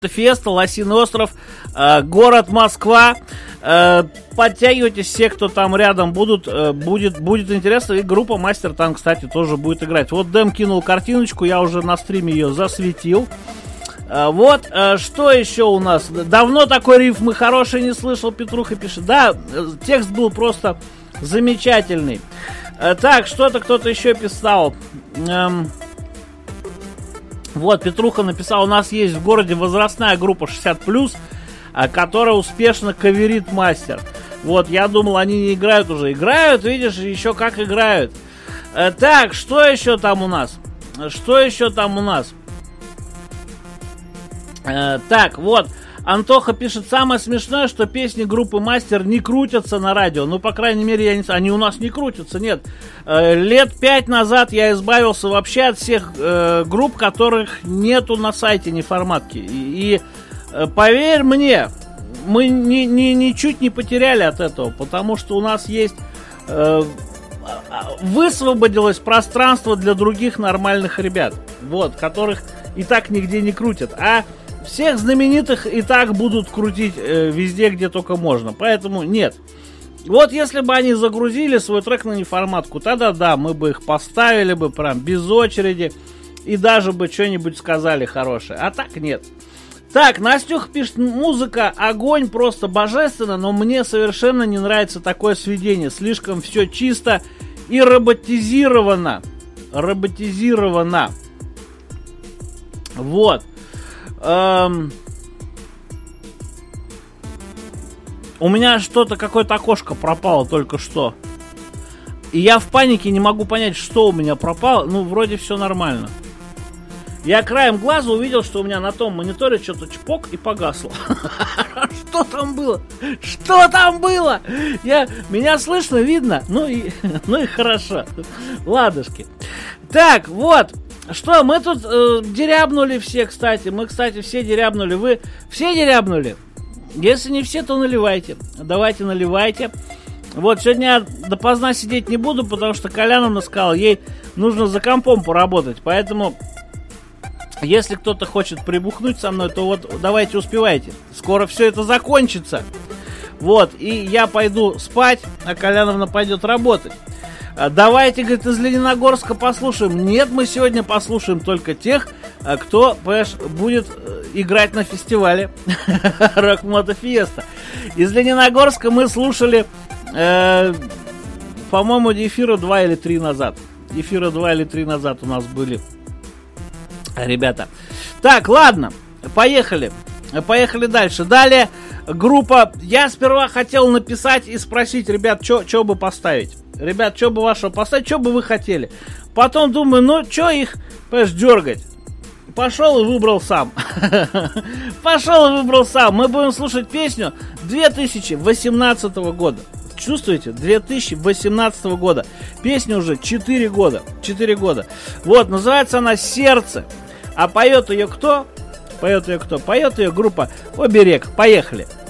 Феста, Лосиный остров, город Москва. Подтягивайтесь все, кто там рядом будет интересно. И группа Мастер там, кстати, тоже будет играть. Вот Дэм кинул картиночку, я уже на стриме ее засветил. Вот, что еще у нас? Давно такой рифмы хороший не слышал, Петруха пишет. Да, текст был просто замечательный. Так, что-то кто-то еще писал. Вот, Петруха написал, у нас есть в городе возрастная группа 60+, которая успешно каверит Мастер. Вот, я думал, они не играют уже. Играют, видишь, еще как играют. Так, что еще там у нас? Так, вот, Антоха пишет, самое смешное, что песни группы Мастер не крутятся на радио. Ну, по крайней мере, я не знаю, они у нас не крутятся, нет. Лет 5 назад я избавился вообще от всех групп, которых нету на сайте неформатки. И поверь мне, мы ничуть не потеряли от этого, потому что у нас есть... высвободилось пространство для других нормальных ребят, вот, которых и так нигде не крутят. А всех знаменитых и так будут крутить везде, где только можно. Поэтому нет. Вот если бы они загрузили свой трек на неформатку, тогда да, мы бы их поставили бы прям без очереди и даже бы что-нибудь сказали хорошее. А так нет. Так, Настюха пишет, музыка огонь, просто божественно, но мне совершенно не нравится такое сведение. Слишком все чисто и роботизировано. Вот. У меня что-то, какое-то окошко пропало только что. И я в панике не могу понять, что у меня пропало. Ну, вроде все нормально. Я краем глаза увидел, что у меня на том мониторе что-то чпок и погасло. Что там было? Меня слышно, видно? Ну и хорошо. Ладушки. Так, вот. Что, мы тут дерябнули все, кстати. Мы, кстати, все дерябнули. Вы все дерябнули? Если не все, то наливайте. Давайте, наливайте. Вот, сегодня я допоздна сидеть не буду, потому что Коляновна сказала, ей нужно за компом поработать. Поэтому, если кто-то хочет прибухнуть со мной, то вот давайте успевайте. Скоро все это закончится. Вот, и я пойду спать, а Коляновна пойдет работать. Давайте, говорит, из Лениногорска послушаем. Нет, мы сегодня послушаем только тех, кто, понимаешь, будет играть на фестивале Рок-Мото Фиеста. Из Лениногорска мы слушали, по-моему, эфира 2 или 3 назад. Эфира 2 или 3 назад у нас были ребята. Так, ладно, поехали. Поехали дальше. Далее группа. Я сперва хотел написать и спросить, ребят, что бы поставить. Ребят, что бы вашего поставить, что бы вы хотели. Потом думаю, ну, что их, понимаешь, дергать. Пошел и выбрал сам. Мы будем слушать песню 2018 года. Чувствуете? 2018 года. Песня уже 4 года. Вот, называется она «Сердце». А поет ее кто? Поет ее группа «Оберег». Поехали.